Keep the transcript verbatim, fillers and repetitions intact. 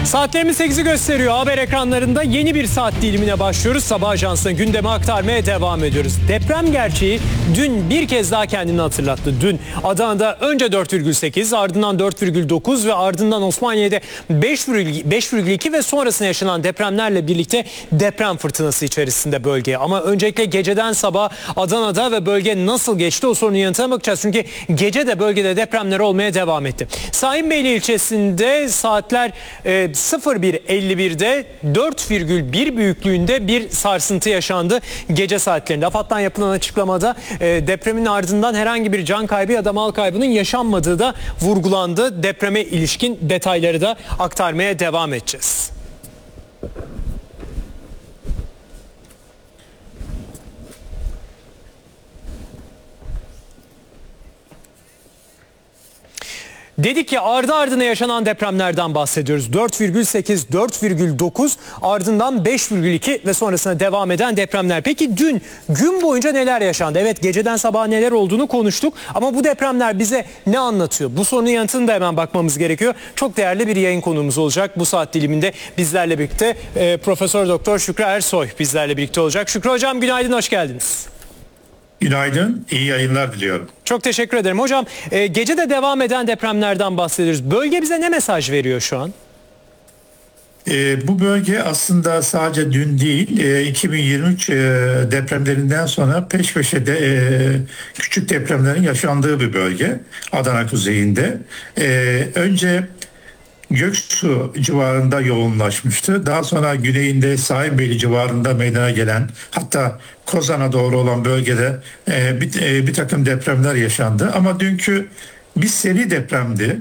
Saatlerimiz sekizi gösteriyor. Haber ekranlarında yeni bir saat dilimine başlıyoruz. Sabah Ajansı'nın gündemi aktarmaya devam ediyoruz. Deprem gerçeği dün bir kez daha kendini hatırlattı. Dün Adana'da önce dört virgül sekiz, ardından dört virgül dokuz ve ardından Osmaniye'de beş virgül iki ve sonrasında yaşanan depremlerle birlikte deprem fırtınası içerisinde bölge. Ama öncelikle geceden sabah Adana'da ve bölge nasıl geçti o sorunun yanıtına bakacağız. Çünkü gece de bölgede depremler olmaya devam etti. Şahinbeyli ilçesinde saatler e, sıfır bir elli birde dört virgül bir büyüklüğünde bir sarsıntı yaşandı gece saatlerinde. AFAD'dan yapılan açıklamada e, depremin ardından herhangi bir can kaybı ya da mal kaybının yaşanmadığı da vurgulandı. Depreme ilişkin detayları da aktarmaya devam edeceğiz. Dedik ki ardı ardına yaşanan depremlerden bahsediyoruz. dört virgül sekiz, dört virgül dokuz, ardından beş virgül iki ve sonrasında devam eden depremler. Peki dün gün boyunca neler yaşandı? Evet, geceden sabaha neler olduğunu konuştuk ama bu depremler bize ne anlatıyor? Bu sorunun yanıtını da hemen bakmamız gerekiyor. Çok değerli bir yayın konuğumuz olacak bu saat diliminde bizlerle birlikte. E, Profesör Doktor Şükrü Ersoy bizlerle birlikte olacak. Şükrü Hocam, günaydın, hoş geldiniz. Günaydın, iyi yayınlar diliyorum. Çok teşekkür ederim. Hocam, e, gece de devam eden depremlerden bahsediyoruz. Bölge bize ne mesaj veriyor şu an? E, bu bölge aslında sadece dün değil, e, iki bin yirmi üç e, depremlerinden sonra peş peşe de e, küçük depremlerin yaşandığı bir bölge. Adana kuzeyinde. E, önce Göksu civarında yoğunlaşmıştı. Daha sonra güneyinde Şahinbeyli civarında meydana gelen, hatta Kozan'a doğru olan bölgede e, bir, e, bir takım depremler yaşandı. Ama dünkü bir seri depremdi.